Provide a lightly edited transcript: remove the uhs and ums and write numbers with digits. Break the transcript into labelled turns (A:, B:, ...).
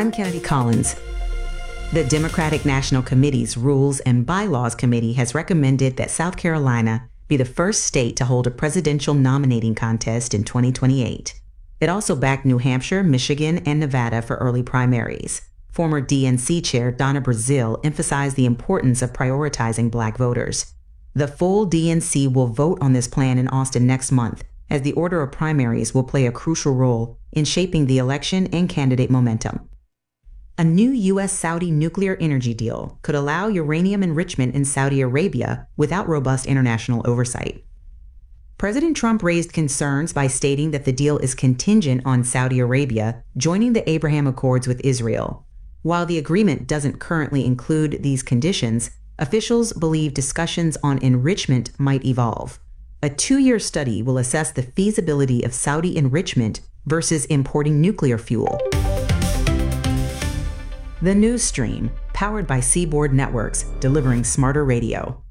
A: I'm Kennedy Collins. The Democratic National Committee's Rules and Bylaws Committee has recommended that South Carolina be the first state to hold a presidential nominating contest in 2028. It also backed New Hampshire, Michigan, and Nevada for early primaries. Former DNC Chair Donna Brazile emphasized the importance of prioritizing Black voters. The full DNC will vote on this plan in Austin next month, as the order of primaries will play a crucial role in shaping the election and candidate momentum. A new U.S.-Saudi nuclear energy deal could allow uranium enrichment in Saudi Arabia without robust international oversight. President Trump raised concerns by stating that the deal is contingent on Saudi Arabia joining the Abraham Accords with Israel. While the agreement doesn't currently include these conditions, officials believe discussions on enrichment might evolve. A 2-year study will assess the feasibility of Saudi enrichment versus importing nuclear fuel. The News Stream, powered by Seaboard Networks, delivering smarter radio.